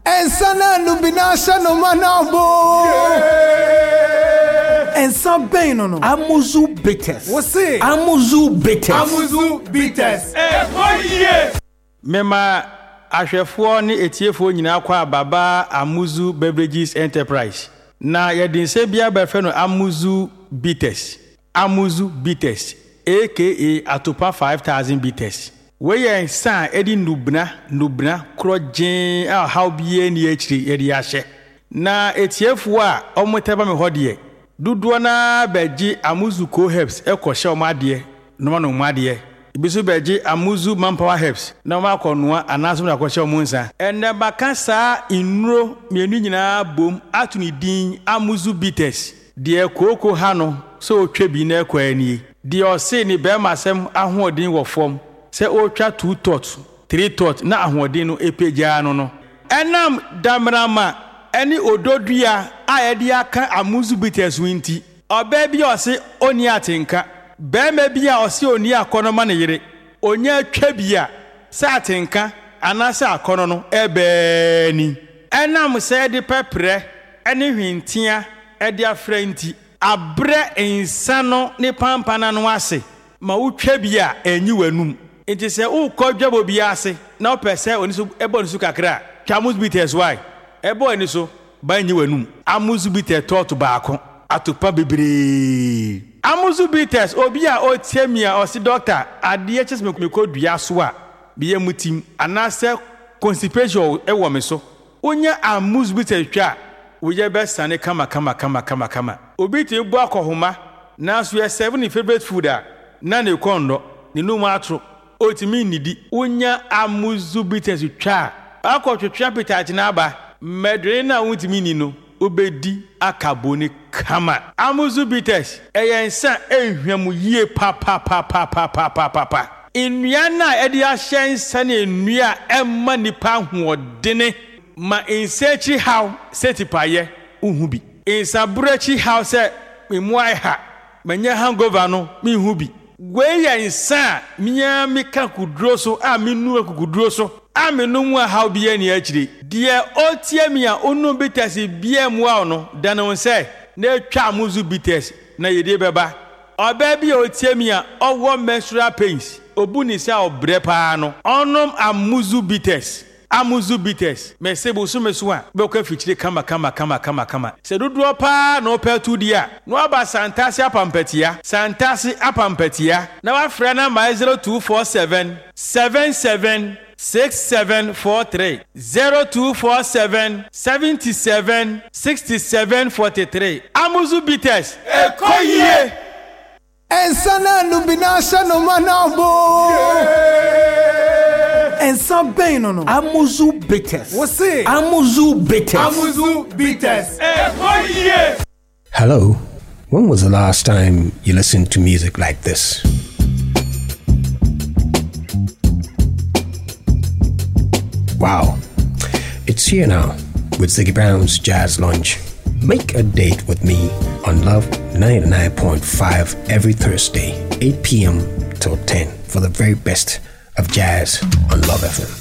Ensana nubinasha no manabo. Ensa bem no. Amuzu bitters. Você? Amuzu bitters. Amuzu bitters. Mema ahwefo ne etiefo nyina kwa baba Amuzu Beverages Enterprise. Na yedinse bia befe no Amuzu bitters. Amuzu bitters aka atopa 5000 bitters. We yen san edi nubna krojen a how bie ni akiri yedi ahye. Na etiefo a omoteba me hodie. Dudu na beji Amuzu Co Herbs ekoshe omade no ma no omade. Ibisu beji Amuzu Manpower Herbs na ma konoa anaso na kwahye omunsa enne baka saa inuro mienu nyina bom atuni din Amuzu bitters de koko ha no so otwa bi na ekwani de ose ni be masem ahoodin wo fom se otwa 2 tot 3 tot na ahoodin no epeja no enam damrama eni ododua a yede aka Amuzu bitters winti oba bi ose oni atenka Bema bia osi oni akono ma ne yire onya twa bia sa atenka anasa akono no ebe ni enam se de pepre ene hwintia ede afranti abre insano ne pampana no ase ma wotwa bia enyi wanum enti se ukọdwabo bia ase na opese oni so ebo ni so kakra Amuzu bitters why ebo ni so ba enyi wanum Amuzu bitters tot baako atopa bebre Amuzu bitters obi a otiemia osi doctor ade chese me kodua so a biye mutim anase constipation ewo me so onya Amuzu bitters twa woye be sane kama obi ti bu akohoma na so ye 7 favorite food a na ne kondo ne numu atro otimi nidi onya Amuzu bitters twa akotwetwa pitach na aba medre na wutimi ni no obedi akaboni kama Amuzu bitters eyensa ehwam yie pa nnua na edi ahyensa na nnua emma nipa hoodene ma insechi how setipaye uhubi insabrechi how se memuai ha manya hangover no mehubi gweyensa miya mika kudro so a menu akukudro so amenu mu how bia ni akire de otiamia onu bitters bia mu a no dano se na twa Amuzu bitters na yede beba oba bia otiamia owo menstrual pains obuni se obre pa no onom Amuzu bitters mesebo so meso a be ko fichire kama se dodo pa no petu dia no aba santase apampatia na wa frɛ na 0247 77 6743 0247 77 6743 Amuzu bitters ekoyie Ensana nubinasha no manabo. Ensa bem no. Amuzu bitters. Você? Amuzu bitters. Amuzu bitters. ekoyie. Hello. When was the last time you listened to music like this? Wow. It's here now with Ziggy Brown's Jazz Lunch. Make a date with me on Love 99.5 every Thursday, 8 p.m. till 10 for the very best of jazz on Love FM.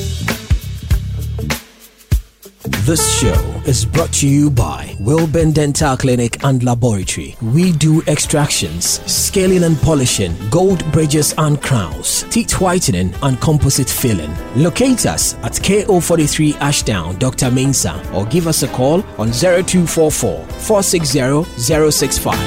This show is brought to you by Wilben Dental Clinic and Laboratory. We do extractions, scaling and polishing, gold bridges and crowns, teeth whitening and composite filling. Locate us at KO43 Ashdown, Dr. Mensah, or give us a call on 0244 460 065.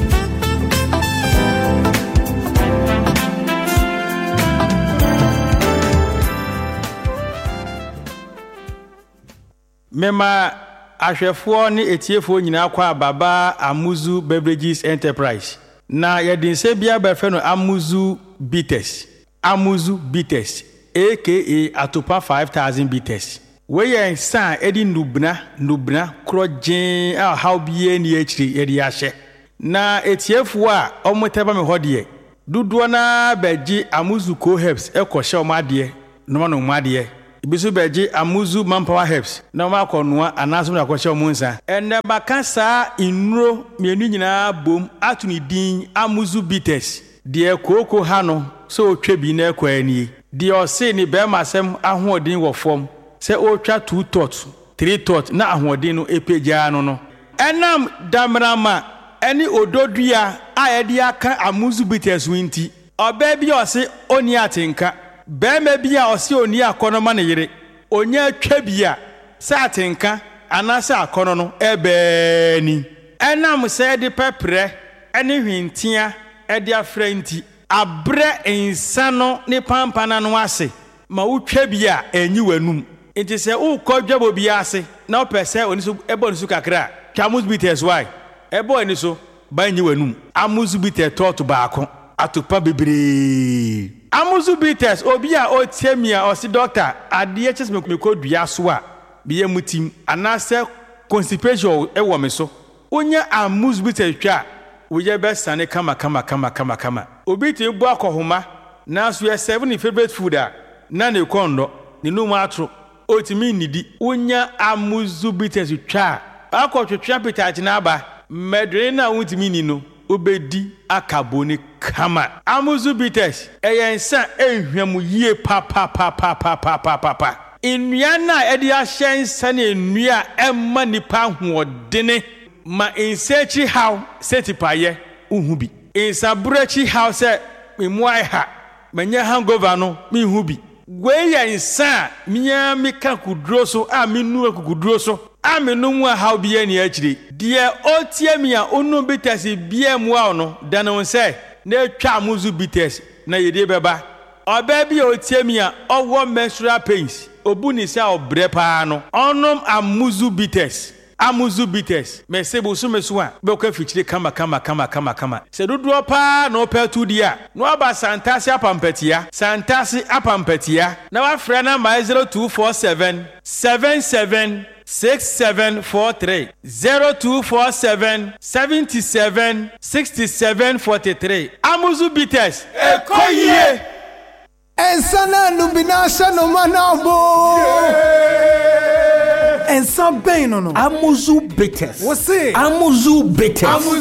Mema ahwefo ne etiefo nyina kwa baba Amuzu Beverages Enterprise. Na yedinse bia befe no Amuzu bitters. Amuzu bitters aka atopa 5000 bitters. We yen san edi nubna krojen a how bie ni akiri yede ahye. Na etiefo a omoteba me hodie. Dudu na beji Amuzu Co Herbs ekoshe omade no ma no omade. Ibisu beji Amuzu Manpower Herbs na ma konoa anaso na kwahye omunsa enne baka saa inuro mienu nyina bom atuni din Amuzu bitters de koko ha no so otwa bi na ekwani de ose ni be masem ahoodin wo fom se o twa 2 tot 3 tot na ahoden no epagya no enam damrama eni ododua a yedi aka amuzu bitters winti oba bi o se oni atenka bema bi a o se oni akonoma ne yire onya twa bia se atenka anasa akono no ebe ni enam se de pepre eni hwintia edi afranti abre insano ne pampana no ase ma wotwa bia enyi wanum enti se ukodwabo bia ase na opese oni so ebo ni so kakra Amuzu bitters why ebo ani so ba enyi wanum amuzu bitters tot baako atopa bebre amuzu bitters obi a otiamia o si doctor ade chese mekodua so a biye mutim anase constipation ewo me so onya amuzu bitters twa woye be sane kama obi ti bu akohoma na so ye 7 favorite food a na ne kondo ne numa atro otimi nidi onya amuzu bitters twa akotwetwa pitach na aba medre na wutimi ni no obedi akaboni kama amuzu bitters eyensa ehwam yie pa nnua na edi ahyensa na nnua emma nipa hoodene ma insechi how setipaye uhubi insabrechi how se memuai ha manya hangover no mehubi gweya insa miya mika kudro so a minu akudro so amenu mu how bia ni akire de otiamia onu bitters bia mu a no danon se na twa amuzu bitters na yede beba oba bia otiamia owo menstrual pains obuni se obre pa no onom amuzu bitters mesebo so meso a be ko afichire kama se dodo pa no pa tu dia no aba santase apampatia na wa frɛ na my 0247 77 6743 0247 77 6743 amuzu bitters ekoyie ensana nubinasha no manabo ensa bem no Amuzu bitters. Você Amuzu bitters.